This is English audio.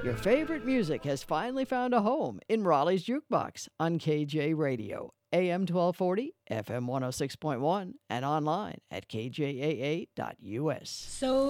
Your favorite music has finally found a home in Raleigh's Jukebox on KJ Radio, AM 1240, FM 106.1, and online at kjaa.us. So